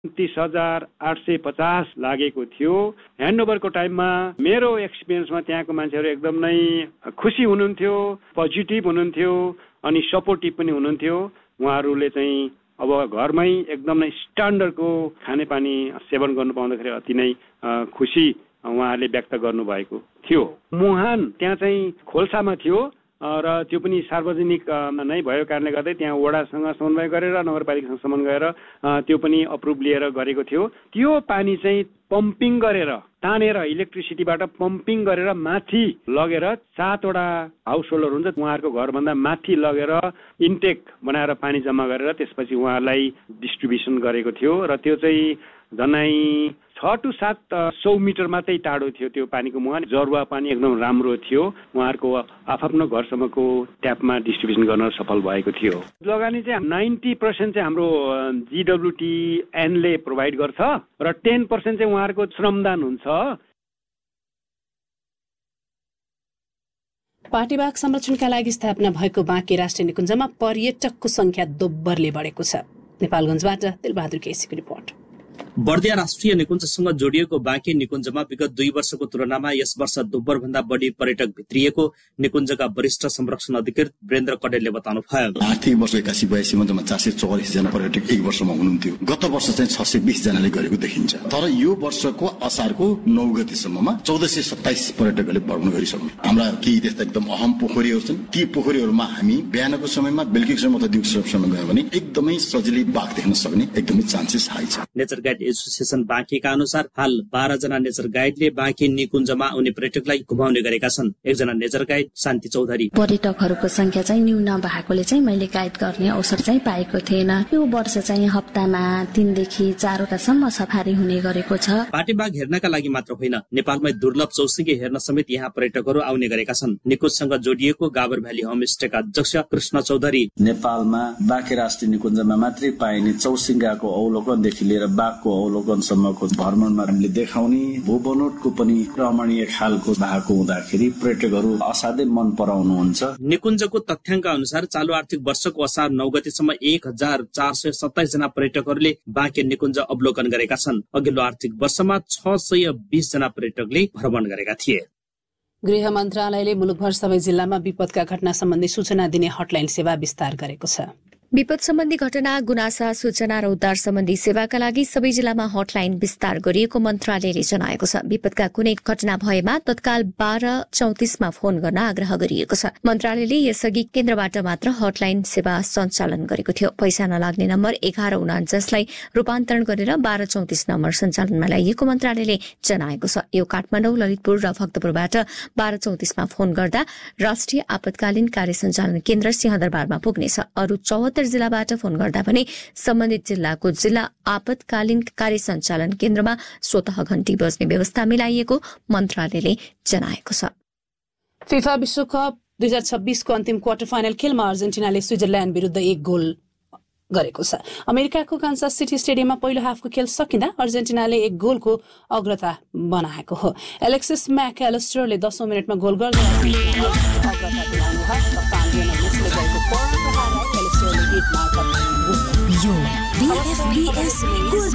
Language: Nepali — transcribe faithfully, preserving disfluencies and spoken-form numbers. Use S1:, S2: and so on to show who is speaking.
S1: तीस हजार आठ सय पचास लागेको थियो। ह्यान्डओभरको टाइममा मेरो एक्सपिरियन्समा त्यहाँको मान्छेहरू एकदम नै खुसी हुनुहुन्थ्यो, पोजिटिभ हुनुहुन्थ्यो अनि सपोर्टिभ पनि हुनुहुन्थ्यो। उहाँहरूले चाहिँ अब घरमै एकदम नै स्ट्यान्डर्डको खानेपानी सेवन गर्नु पाउँदाखेरि अति नै खुसी उहाँहरूले व्यक्त गर्नुभएको थियो। मुहान त्यहाँ चाहिँ खोल्सामा थियो र त्यो पनि सार्वजनिक नै भएको कारणले गर्दै त्यहाँ वडासँग समन्वय गरेर नगरपालिकासँग समन्वय गरेर त्यो पनि अप्रुभ लिएर गरेको थियो। त्यो पानी चाहिँ पम्पिङ गरेर तानेर इलेक्ट्रिसिटीबाट पम्पिङ गरेर माथि लगेर सातवटा हाउस होल्डर हुन्छ उहाँहरूको घरभन्दा माथि लगेर इन्टेक बनाएर पानी जम्मा गरेर त्यसपछि उहाँहरूलाई डिस्ट्रिब्युसन गरेको थियो र त्यो चाहिँ झन्डै छ टु सात सौ मिटर मात्रै टाढो थियो त्यो पानीको मुहान। जरुवा पानी एकदम राम्रो थियो, उहाँहरूको आफ्नो घरसम्मको ट्यापमा डिस्ट्रिब्युसन गर्न सफल भएको थियो। लगानी चाहिँ नाइन्टी पर्सेन्ट चाहिँ हाम्रो जिडब्ल्युटीएनले प्रोभाइड गर्छ र टेन पर्सेन्ट चाहिँ उहाँहरूको श्रमदान हुन्छ।
S2: पाटेबाघ संरक्षणका लागि स्थापना भएको बाँके राष्ट्रिय निकुञ्जमा पर्यटकको संख्या दोब्बरले बढेको छ। नेपालगञ्जबाट दिलबहादुर केसीको रिपोर्ट।
S3: बर्दिया राष्ट्रिय निकुञ्जसँग जोडिएको बाँके निकुञ्जमा विगत दुई वर्षको तुलनामा यस वर्ष दोब्बर भन्दा बढी पर्यटक भित्रिएको निकुञ्जका वरिष्ठ संरक्षण अधिकृत वीरेन्द्र कडेलले बताउनुभयो।
S4: आर्थिक वर्ष एक्कासी बयासी मध्येमा चार सय चौवालिस जना पर्यटक एक वर्षमा हुनुहुन्थ्यो। गत वर्ष चाहिँ छ सय बीस जनाले गरेको देखिन्छ। तर यो वर्षको असारको नौ गतिसम्ममा चौध सय सत्ताइस पर्यटकहरूले भ्रमण गरिसक्नु। हाम्रा केही त्यस्ता एकदम अहम पोखरीहरू छन्, ती पोखरीहरूमा हामी बिहानको समयमा बेलुकीको समय अथवा दिउँसोको समयमा गयो भने एकदमै सजिलै बाघ देख्न सक्ने एकदमै चान्सेस हाई छ।
S3: नेचर गाइड एसोसिएसन बाँकेका अनुसार हाल बाह्र जना नेचर गाइडले बाँके निकुञ्जमा आउने पर्यटकलाई घुमाउने गरेका छन्। एकजना नेचर गाइड शान्ति चौधरी।
S5: पर्यटकहरूको संख्या चाहिँ न्यून भएकोले चाहिँ मैले गाइड गर्ने अवसर चाहिँ पाएको थिएन। यो वर्ष चाहिँ हप्तामा तीनदेखि चारवटासम्म सफारी हुने गरेको छ।
S3: पाटेबाघ हेर्नका लागि मात्र होइन, नेपालमै दुर्लभ चौसिङ्गे हेर्न समेत यहाँ पर्यटकहरू आउने गरेका छन्। निकुञ्जसँग जोडिएको गाबर भ्याली होमस्टेका अध्यक्ष कृष्ण चौधरी।
S6: नेपालमा बाँके राष्ट्रिय निकुञ्जमा मात्रै पाइने चौसिङ्गाको अवलोकनदेखि लिएर बाघको अवलोकनसम्मको भ्रमणमा हामीले देखाउने भूबनोटको पनि रमणीय खालको भएको हुँदाखेरि पर्यटकहरू असाध्यै मन पराउनुहुन्छ।
S3: निकुञ्जको तथ्याङ्क अनुसार चालु आर्थिक वर्षको असार नौ गतेसम्म एक हजार चार सय सत्ताइस जना पर्यटकहरूले बाँके निकुञ्ज अवलोकन गरेका छन्। अघिल्लो आर्थिक वर्षमा छ सय बीस जना पर्यटकले भ्रमण गरेका थिए।
S2: गृह मन्त्रालयले मुलुकभर सबै जिल्लामा विपदका घटना सम्बन्धी सूचना दिने हटलाइन सेवा विस्तार गरेको छ।
S7: विपद सम्बन्धी घटना, गुनासा, सूचना र उद्धार सम्बन्धी सेवाका लागि सबै जिल्लामा हटलाइन विस्तार गरिएको मन्त्रालयले जनाएको छ। विपदका कुनै घटना भएमा तत्काल बाह्र चौतिसमा फोन गर्न आग्रह गरिएको छ। मन्त्रालयले यसअघि केन्द्रबाट मात्र हटलाइन सेवा सञ्चालन गरेको थियो। पैसा नलाग्ने नम्बर एघार उनान्चासलाई रूपान्तरण गरेर बाह्र चौतिस नम्बर सञ्चालनमा ल्याइएको मन्त्रालयले जनाएको छ। यो काठमाडौँ, ललितपुर र भक्तपुरबाट बाह्र चौतिसमा फोन गर्दा राष्ट्रिय आपतकालीन कार्य सञ्चालन केन्द्र सिंहदरबारमा पुग्नेछ। अरू चौहत्तर जिल्लाबाट फोन गर्दा पनि सम्बन्धित जिल्लाको जिल्ला आपतकालीन कार्य सञ्चालन केन्द्रमा स्वतः घण्टी बज्ने व्यवस्था मिलाइएको मन्त्रालयले जनाएको छ।
S2: फिफा विश्वकप दुई हजार छब्बीसको अन्तिम क्वार्टर फाइनल खेलमा अर्जेन्टिनाले स्विजरल्याण्ड विरुद्ध एक गोल गरेको छ। अमेरिकाको कान्सास सिटी स्टेडियममा पहिलो हाफको खेल सकिँदा अर्जेन्टिनाले एक गोलको अग्रता बनाएको हो। एलेक्सिस मैक एलिस्टरले दसौं मिनटमा गोल गर्दै अग्रता दिलाउनु भयो।